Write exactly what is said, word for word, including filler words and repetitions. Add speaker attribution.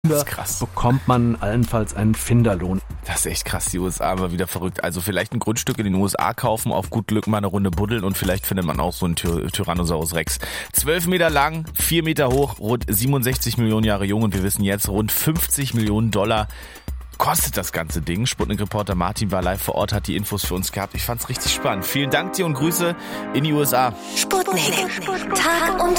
Speaker 1: Das ist krass.
Speaker 2: Bekommt man allenfalls einen Finderlohn.
Speaker 1: Das ist echt krass, die U S A war wieder verrückt. Also vielleicht ein Grundstück in den U S A kaufen, auf gut Glück mal eine Runde buddeln und vielleicht findet man auch so einen Ty- Tyrannosaurus Rex. zwölf Meter lang, vier Meter hoch, rund siebenundsechzig Millionen Jahre jung und wir wissen jetzt, rund fünfzig Millionen Dollar kostet das ganze Ding. Sputnik-Reporter Martin war live vor Ort, hat die Infos für uns gehabt. Ich fand's richtig spannend. Vielen Dank dir und Grüße in die U S A.
Speaker 3: Sputnik. Tag und